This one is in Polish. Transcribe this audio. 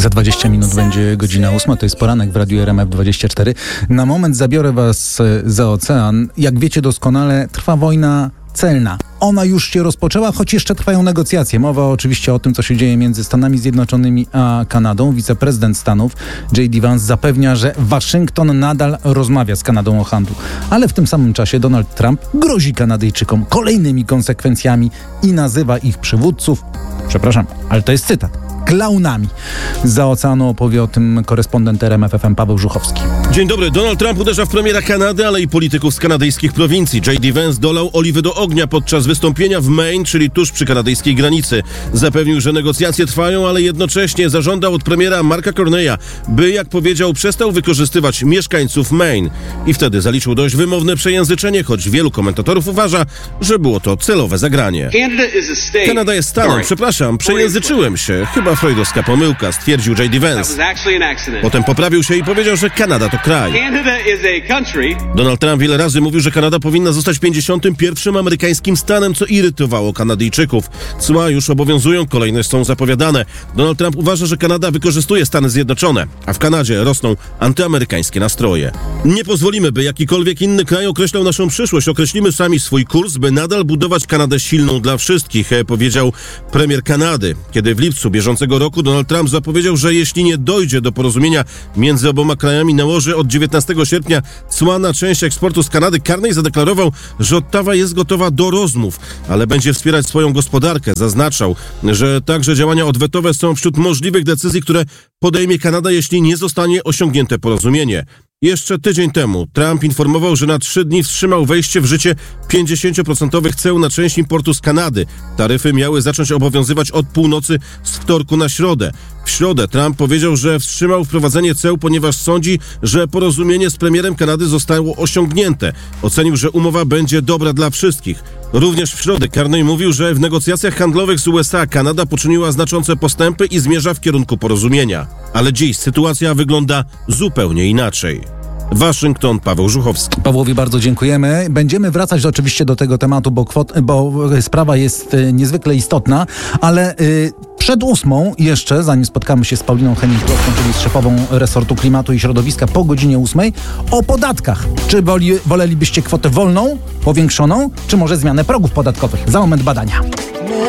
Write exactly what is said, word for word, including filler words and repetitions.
Za dwadzieścia minut będzie godzina ósma, to jest poranek w Radiu R M F dwadzieścia cztery. Na moment zabiorę was za ocean. Jak wiecie doskonale, trwa wojna celna. Ona już się rozpoczęła, choć jeszcze trwają negocjacje. Mowa oczywiście o tym, co się dzieje między Stanami Zjednoczonymi a Kanadą. Wiceprezydent Stanów J D Vance zapewnia, że Waszyngton nadal rozmawia z Kanadą o handlu. Ale w tym samym czasie Donald Trump grozi Kanadyjczykom kolejnymi konsekwencjami i nazywa ich przywódców, przepraszam, ale to jest cytat, klaunami. Za oceanu opowie o tym korespondent R M F F M Paweł Żuchowski. Dzień dobry. Donald Trump uderza w premiera Kanady, ale i polityków z kanadyjskich prowincji. J D Vance dolał oliwy do ognia podczas wystąpienia w Maine, czyli tuż przy kanadyjskiej granicy. Zapewnił, że negocjacje trwają, ale jednocześnie zażądał od premiera Marka Carneya, by, jak powiedział, przestał wykorzystywać mieszkańców Maine. I wtedy zaliczył dość wymowne przejęzyczenie, choć wielu komentatorów uważa, że było to celowe zagranie. Kanada jest stanem. Przepraszam, przejęzyczyłem się. Chyba freudowska pomyłka, stwierdził J D Vance. Potem poprawił się i powiedział, że Kanada to kraj. Donald Trump wiele razy mówił, że Kanada powinna zostać pięćdziesiątym pierwszym amerykańskim stanem, co irytowało Kanadyjczyków. Cła już obowiązują, kolejne są zapowiadane. Donald Trump uważa, że Kanada wykorzystuje Stany Zjednoczone, a w Kanadzie rosną antyamerykańskie nastroje. Nie pozwolimy, by jakikolwiek inny kraj określał naszą przyszłość. Określimy sami swój kurs, by nadal budować Kanadę silną dla wszystkich, powiedział premier Kanady, kiedy w lipcu bieżącego roku Donald Trump zapowiedział, że jeśli nie dojdzie do porozumienia między oboma krajami, nałoży od dziewiętnastego sierpnia cła na część eksportu z Kanady. Carney zadeklarował, że Ottawa jest gotowa do rozmów, ale będzie wspierać swoją gospodarkę. Zaznaczał, że także działania odwetowe są wśród możliwych decyzji, które podejmie Kanada, jeśli nie zostanie osiągnięte porozumienie. Jeszcze tydzień temu Trump informował, że na trzy dni wstrzymał wejście w życie pięćdziesięcioprocentowych ceł na część importu z Kanady. Taryfy miały zacząć obowiązywać od północy z wtorku na środę. W środę Trump powiedział, że wstrzymał wprowadzenie ceł, ponieważ sądzi, że porozumienie z premierem Kanady zostało osiągnięte. Ocenił, że umowa będzie dobra dla wszystkich. Również w środę Carney mówił, że w negocjacjach handlowych z U S A Kanada poczyniła znaczące postępy i zmierza w kierunku porozumienia. Ale dziś sytuacja wygląda zupełnie inaczej. Waszyngton, Paweł Żuchowski. Pawłowi bardzo dziękujemy. Będziemy wracać oczywiście do tego tematu, bo, kwot, bo sprawa jest y, niezwykle istotna, ale y, przed ósmą jeszcze, zanim spotkamy się z Pauliną Hennig-Kloską, czyli z szefową resortu klimatu i środowiska po godzinie ósmej, o podatkach. Czy woli, wolelibyście kwotę wolną, powiększoną, czy może zmianę progów podatkowych? Za moment badania.